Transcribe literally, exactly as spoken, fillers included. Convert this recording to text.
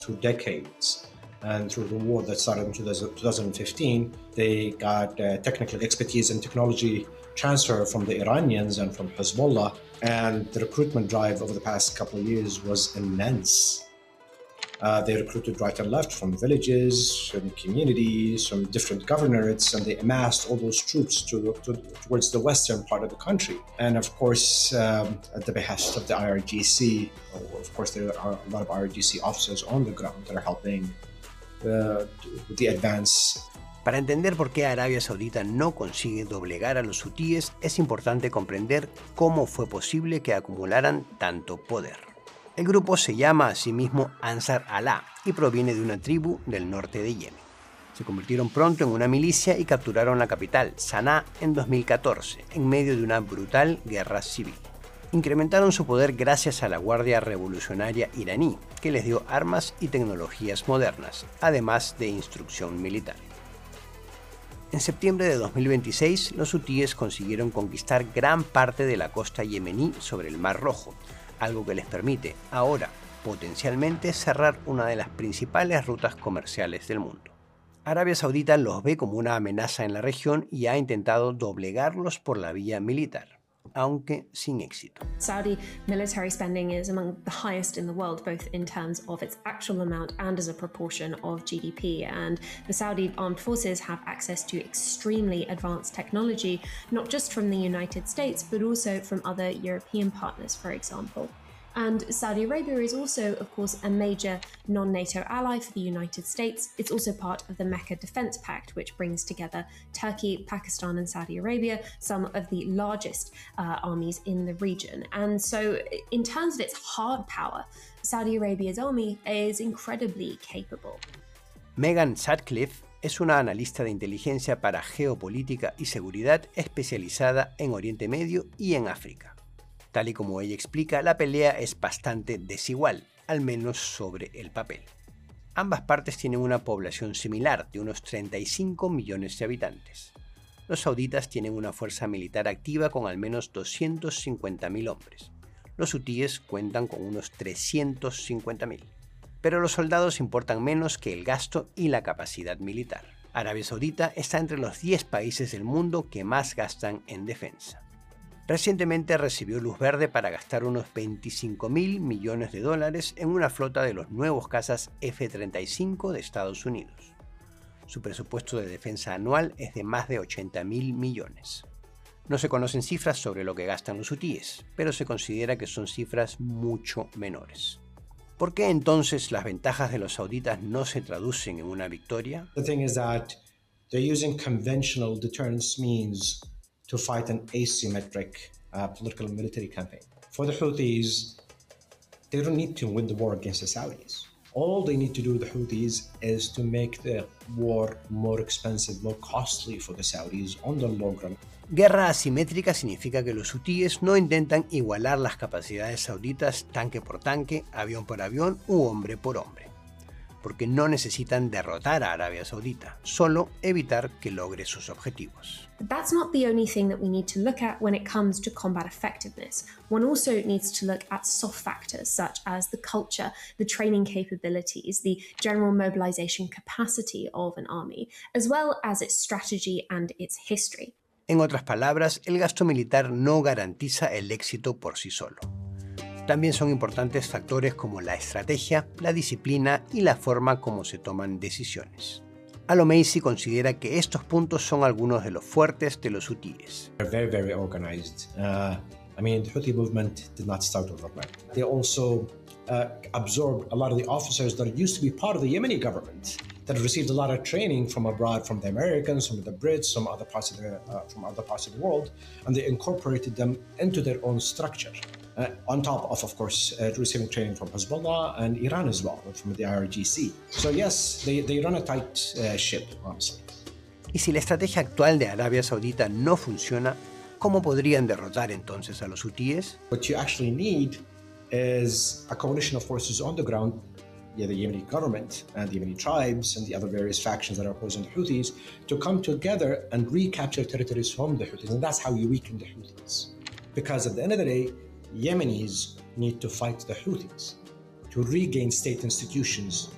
through decades. And through the war that started in two thousand fifteen, they got uh, technical expertise and technology transfer from the Iranians and from Hezbollah. And the recruitment drive over the past couple of years was immense. Uh, they recruited right and left from villages, from communities, from different governorates, and they amassed all those troops to, to, towards the western part of the country. And of course, um, at the behest of the I R G C, of course, there are a lot of I R G C officers on the ground that are helping uh, with the advance. Para entender por qué Arabia Saudita no consigue doblegar a los hutíes, es importante comprender cómo fue posible que acumularan tanto poder. El grupo se llama a sí mismo Ansar Allah y proviene de una tribu del norte de Yemen. Se convirtieron pronto en una milicia y capturaron la capital, Sanaa, en dos mil catorce, en medio de una brutal guerra civil. Incrementaron su poder gracias a la Guardia Revolucionaria iraní, que les dio armas y tecnologías modernas, además de instrucción militar. En septiembre de dos mil veintiséis, los hutíes consiguieron conquistar gran parte de la costa yemení sobre el Mar Rojo, algo que les permite, ahora, potencialmente cerrar una de las principales rutas comerciales del mundo. Arabia Saudita los ve como una amenaza en la región y ha intentado doblegarlos por la vía militar, aunque sin éxito. Saudi military spending is among the highest in the world, both in terms of its actual amount and as a proportion of G D P. And the Saudi armed forces have access to extremely advanced technology, not just from the United States, but also from other European partners, for example. And Saudi Arabia is also, of course, a major non-NATO ally for the United States. It's also part of the Mecca Defense Pact, which brings together Turkey, Pakistan, and Saudi Arabia, some of the largest uh, armies in the region. And so, in terms of its hard power, Saudi Arabia's army is incredibly capable. Megan Sutcliffe es una analista de inteligencia para geopolítica y seguridad especializada en Oriente Medio y en África. Tal y como ella explica, la pelea es bastante desigual, al menos sobre el papel. Ambas partes tienen una población similar, de unos treinta y cinco millones de habitantes. Los sauditas tienen una fuerza militar activa con al menos doscientos cincuenta mil hombres. Los hutíes cuentan con unos trescientos cincuenta mil. Pero los soldados importan menos que el gasto y la capacidad militar. Arabia Saudita está entre los diez países del mundo que más gastan en defensa. Recientemente recibió luz verde para gastar unos veinticinco mil millones de dólares en una flota de los nuevos cazas F treinta y cinco de Estados Unidos. Su presupuesto de defensa anual es de más de ochenta mil millones. No se conocen cifras sobre lo que gastan los hutíes, pero se considera que son cifras mucho menores. ¿Por qué entonces las ventajas de los sauditas no se traducen en una victoria? The thing is that they're using conventional deterrence means to fight an asymmetric uh, political and military campaign. For the Houthis, they don't need to win the war against the Saudis. All they need to do, the Houthis, is to make the war more expensive, more costly for the Saudis on the long run. Guerra asimétrica significa que los hutíes no intentan igualar las capacidades sauditas tanque por tanque, avión por avión u hombre por hombre, porque no necesitan derrotar a Arabia Saudita, solo evitar que logre sus objetivos. But that's not the only thing that we need to look at when it comes to combat effectiveness. One also needs to look at soft factors such as the culture, the training capabilities, the general mobilization capacity of an army, as well as its strategy and its history. En otras palabras, el gasto militar no garantiza el éxito por sí solo. También son importantes factores como la estrategia, la disciplina y la forma como se toman decisiones. Al-Omeisi considera que estos puntos son algunos de los fuertes de los hutíes. They're very, very organized. Uh, I mean, the Houthi movement did not start overnight. They also uh, absorbed a lot of the officers that used to be part of the Yemeni government, that received a lot of training from abroad, from the Americans, from the Brits, from other parts of the, uh, from other parts of the world, and they incorporated them into their own structure. Uh, on top of, of course, uh, receiving training from Hezbollah and Iran as well, from the I R G C. So yes, they, they run a tight uh, ship, honestly. Y si la estrategia actual de Arabia Saudita no funciona, ¿cómo podrían derrotar entonces a los hutíes? What you actually need is a coalition of forces on the ground, yeah, the Yemeni government and the Yemeni tribes and the other various factions that are opposing the Houthis, to come together and recapture territories from the Houthis. And that's how you weaken the Houthis. Because at the end of the day, Yemenis need to fight the Houthis to regain state institutions,